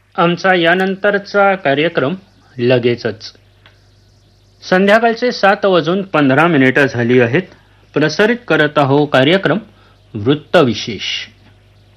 आमचा यानंतरचा कार्यक्रम लगेचच. संध्याकाळचे 7:15 झाली आहेत. प्रसारित करत आहो कार्यक्रम वृत्तविशेष.